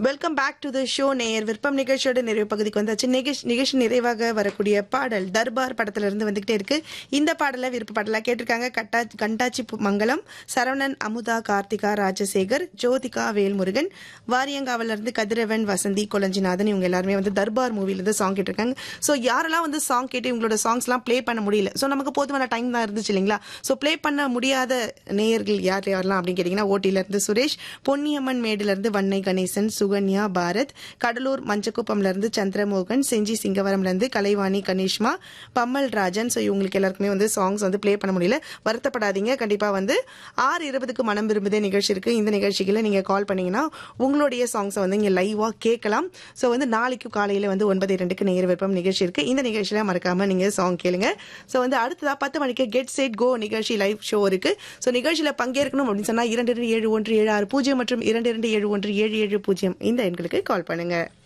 Welcome back to the show. நேயர் விருப்பம் நிகழ்ச்சியோட நிறைவு பகுதிக்கு வந்தாச்சு. நிகழ்ச்சி நிறைவாக வரக்கூடிய பாடல் தர்பார் படத்துல இருந்து வந்துகிட்டே இருக்கு. இந்த பாடலை விருப்ப பாடலா கேட்டிருக்காங்க கண்டாச்சி மங்கலம், சரவணன், அமுதா, கார்த்திகா, ராஜசேகர், ஜோதிகா, வேல்முருகன், வாரியங்காவில இருந்து கதிரவன், வசந்தி, கொலஞ்சிநாதன். இவங்க எல்லாருமே வந்து தர்பார் மூவில இருந்து சாங் கேட்டிருக்காங்க. ஸோ யாரெல்லாம் வந்து சாங் கேட்டு இவங்களோட சாங்ஸ் எல்லாம் பிளே பண்ண முடியல, ஸோ நமக்கு போதுமான டைம் தான் இருந்துச்சு இல்லைங்களா? ஸோ பிளே பண்ண முடியாத நேயர்கள் யாரெல்லாம் அப்படின்னு கேட்டீங்கன்னா, ஓட்டில இருந்து சுரேஷ், பொன்னியம்மன் மேடுல இருந்து வன்னை கணேசன், சுகன்யா, பாரத், கடலூர் மஞ்சக்குப்பம்ல இருந்து சந்திரமோகன், செஞ்சி சிங்கவரம்ல இருந்து கலைவாணி, கணேஷ்மா, பம்மல் ராஜன். ஸோ இவங்களுக்கு எல்லாருக்குமே வந்து சாங்ஸ் வந்து பிளே பண்ண முடியல. வருத்தப்படாதீங்க. கண்டிப்பா வந்து 6:20 மனம் விரும்புதே நிகழ்ச்சி இருக்கு. இந்த நிகழ்ச்சிகளை நீங்க கால் பண்ணீங்கன்னா உங்களுடைய சாங்ஸை வந்து இங்க லைவா கேட்கலாம். ஸோ வந்து நாளைக்கு காலையில வந்து 9:02 நேயர் விருப்பம் நிகழ்ச்சி இருக்கு. இந்த நிகழ்ச்சியில மறக்காம நீங்க சாங் கேளுங்க. ஸோ வந்து அடுத்ததா 10 மணிக்கு கெட் செட் கோ நிகழ்ச்சி லைவ் ஷோ இருக்கு. ஸோ நிகழ்ச்சியில பங்கேற்கணும் அப்படின்னு சொன்னா 227176 மற்றும் 227177 இந்த எண்களுக்கு கால் பண்ணுங்க.